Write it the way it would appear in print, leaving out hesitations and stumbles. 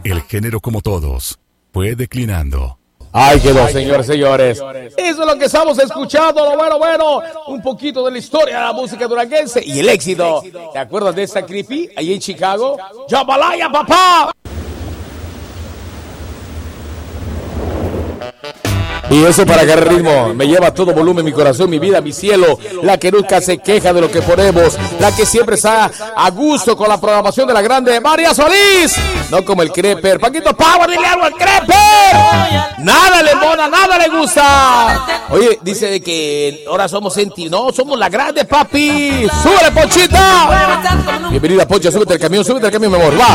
El género, como todos, fue declinando. Ahí quedó, señores. Eso es lo que estamos escuchando, lo bueno, un poquito de la historia de la música duranguense y el éxito. ¿Te acuerdas de esta creepy ahí en Chicago? ¡Jambalaya, papá! Y eso para agarrar ritmo, me lleva a todo volumen, mi corazón, mi vida, mi cielo, la que nunca se queja de lo que ponemos, la que siempre está a gusto con la programación de la grande María Solís, no como el Creper. Paquito Power, dile algo al Creper, nada le mona, nada le gusta. Oye, dice de que ahora somos no, somos la grande, papi. ¡Súbele, Ponchita! Bienvenida, Poncha, súbete al camión, mi amor, va.